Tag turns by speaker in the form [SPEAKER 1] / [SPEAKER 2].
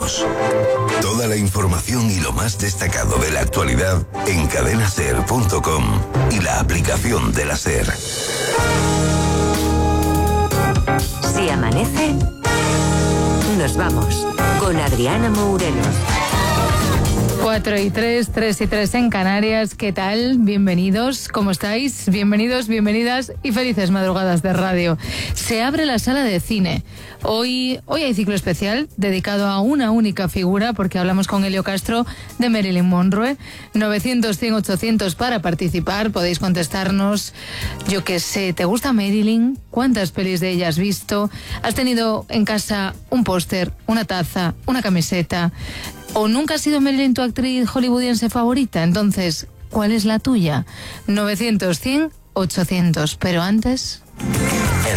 [SPEAKER 1] Morelos. Toda la información y lo más destacado de la actualidad en cadenaser.com y la aplicación de la SER.
[SPEAKER 2] Si amanece, nos vamos con Adriana Morelos.
[SPEAKER 3] 4 y 3, 3 y 3 en Canarias. ¿Qué tal? Bienvenidos. ¿Cómo estáis? Bienvenidos, bienvenidas y felices madrugadas de radio. Se abre la sala de cine. Hoy hay ciclo especial dedicado a una única figura, porque hablamos con Elio Castro de Marilyn Monroe. 900-100-800 para participar. Podéis contestarnos, yo qué sé, ¿te gusta Marilyn? ¿Cuántas pelis de ella has visto? ¿Has tenido en casa un póster, una taza, una camiseta? ¿O nunca ha sido Marilyn tu actriz hollywoodiense favorita? Entonces, ¿cuál es la tuya? 900-100-800. Pero antes...